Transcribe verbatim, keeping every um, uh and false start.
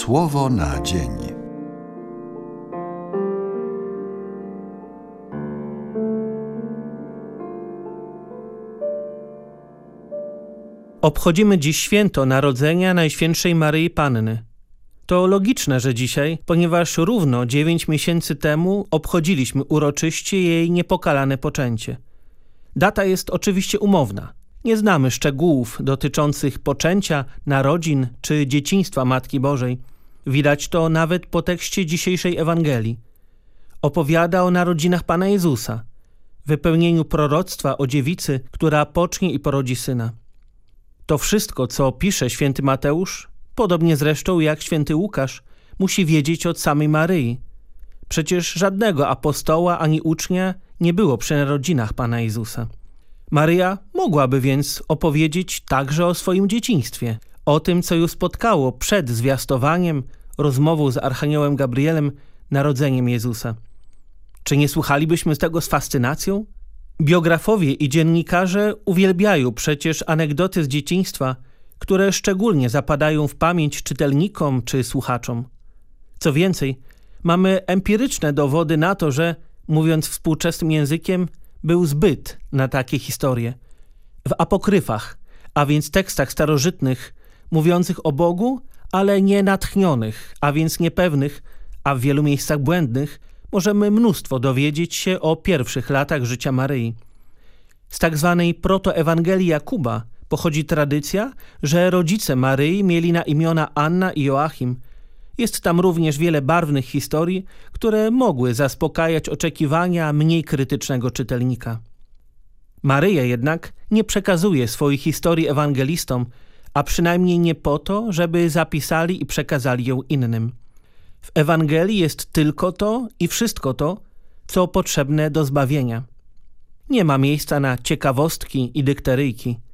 Słowo na dzień. Obchodzimy dziś święto Narodzenia Najświętszej Maryi Panny. To logiczne, że dzisiaj, ponieważ równo dziewięć miesięcy temu obchodziliśmy uroczyście jej niepokalane poczęcie. Data jest oczywiście umowna. Nie znamy szczegółów dotyczących poczęcia, narodzin czy dzieciństwa Matki Bożej. Widać to nawet po tekście dzisiejszej Ewangelii. Opowiada o narodzinach Pana Jezusa, wypełnieniu proroctwa o dziewicy, która pocznie i porodzi syna. To wszystko, co pisze święty Mateusz, podobnie zresztą jak święty Łukasz, musi wiedzieć od samej Maryi. Przecież żadnego apostoła ani ucznia nie było przy narodzinach Pana Jezusa. Maryja mogłaby więc opowiedzieć także o swoim dzieciństwie, o tym, co ją spotkało przed zwiastowaniem, rozmową z archaniołem Gabrielem, narodzeniem Jezusa. Czy nie słuchalibyśmy tego z fascynacją? Biografowie i dziennikarze uwielbiają przecież anegdoty z dzieciństwa, które szczególnie zapadają w pamięć czytelnikom czy słuchaczom. Co więcej, mamy empiryczne dowody na to, że, mówiąc współczesnym językiem, był zbyt na takie historie. W apokryfach, a więc tekstach starożytnych, mówiących o Bogu, ale nie natchnionych, a więc niepewnych, a w wielu miejscach błędnych, możemy mnóstwo dowiedzieć się o pierwszych latach życia Maryi. Z tak zwanej protoewangelii Jakuba pochodzi tradycja, że rodzice Maryi mieli na imiona Anna i Joachim. Jest tam również wiele barwnych historii, które mogły zaspokajać oczekiwania mniej krytycznego czytelnika. Maryja jednak nie przekazuje swoich historii ewangelistom, a przynajmniej nie po to, żeby zapisali i przekazali ją innym. W Ewangelii jest tylko to i wszystko to, co potrzebne do zbawienia. Nie ma miejsca na ciekawostki i dykteryjki.